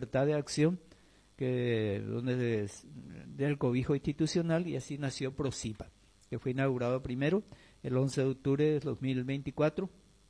libertad de acción, del cobijo institucional, y así nació Procipa, que fue inaugurado primero el 11 de octubre de 2024,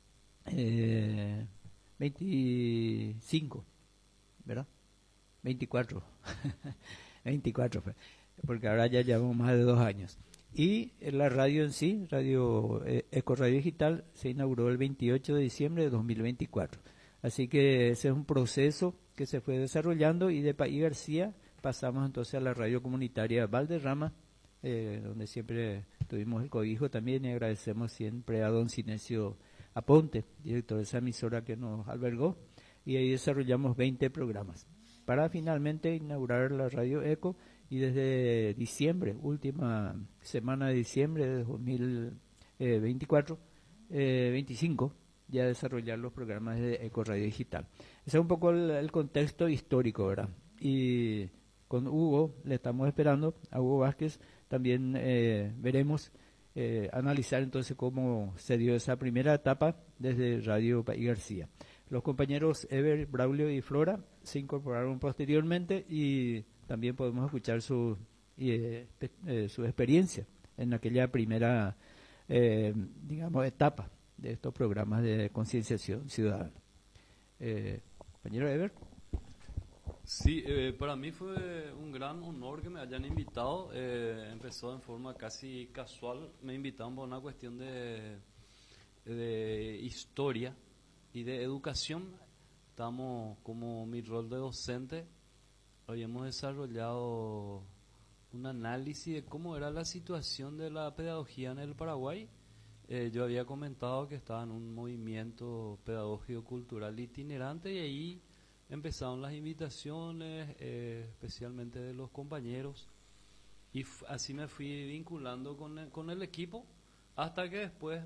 25, ¿verdad? 24, 24 fue, porque ahora ya llevamos más de 2 años. Y la radio en sí, Eco Radio Digital, se inauguró el 28 de diciembre de 2024. Así que ese es un proceso que se fue desarrollando, y de País García pasamos entonces a la radio comunitaria Valderrama, donde siempre tuvimos el cobijo también, y agradecemos siempre a don Sinesio Aponte, director de esa emisora que nos albergó, y ahí desarrollamos 20 programas, para finalmente inaugurar la radio Eco, y desde diciembre, última semana de diciembre de 2024, 25, ya desarrollar los programas de Eco Radio Digital. Ese es un poco el contexto histórico, ¿verdad? Y con Hugo, le estamos esperando, a Hugo Vázquez, también veremos, analizar entonces cómo se dio esa primera etapa desde Radio País García. Los compañeros Ever, Braulio y Flora se incorporaron posteriormente, y también podemos escuchar su experiencia en aquella primera, digamos, etapa de estos programas de concienciación ciudadana. Compañero Ever. Sí, para mí fue un gran honor que me hayan invitado. Empezó en forma casi casual. Me invitaron por una cuestión de historia y de educación. Estamos, como mi rol de docente, habíamos desarrollado un análisis de cómo era la situación de la pedagogía en el Paraguay. Yo había comentado que estaba en un movimiento pedagógico cultural itinerante, y ahí empezaron las invitaciones, especialmente de los compañeros, y así me fui vinculando con el equipo, hasta que después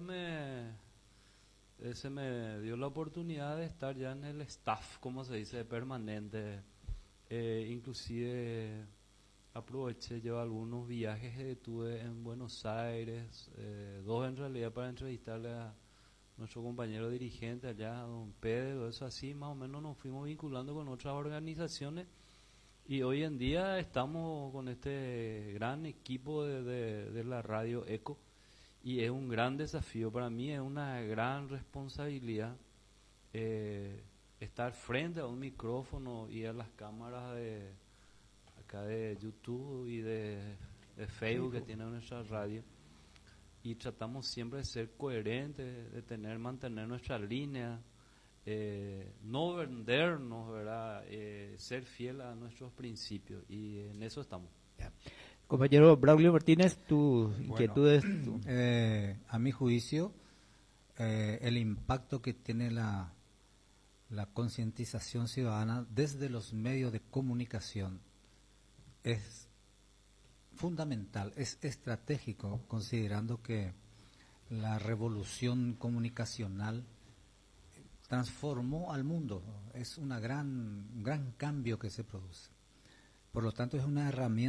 se me dio la oportunidad de estar ya en el staff, como se dice, permanente. Inclusive aproveché, llevo algunos viajes que tuve en Buenos Aires, 2 en realidad, para entrevistarle a nuestro compañero dirigente allá, don Pedro. Eso así más o menos nos fuimos vinculando con otras organizaciones, y hoy en día estamos con este gran equipo de la radio Eco, y es un gran desafío para mí, es una gran responsabilidad estar frente a un micrófono y a las cámaras de acá de YouTube y de Facebook que tiene nuestra radio, y tratamos siempre de ser coherentes, de mantener nuestra línea, no vendernos, ¿verdad? Ser fiel a nuestros principios, y en eso estamos. Ya. Compañero Braulio Martínez, tu inquietudes. A mi juicio, el impacto que tiene la concientización ciudadana desde los medios de comunicación es fundamental, es estratégico, considerando que la revolución comunicacional transformó al mundo. Es un gran cambio que se produce. Por lo tanto, es una herramienta